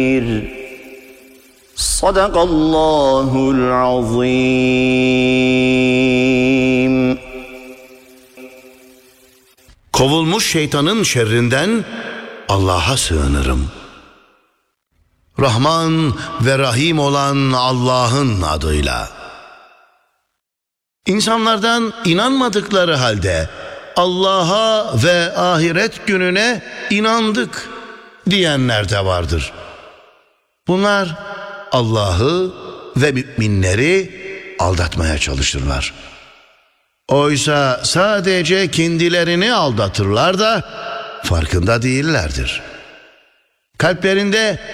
Sadakallahul azim. Kovulmuş şeytanın şerrinden Allah'a sığınırım. Rahman ve Rahim olan Allah'ın adıyla. İnsanlardan inanmadıkları halde Allah'a ve ahiret gününe inandık diyenler de vardır. Bunlar Allah'ı ve müminleri aldatmaya çalışırlar. Oysa sadece kendilerini aldatırlar da farkında değillerdir. Kalplerinde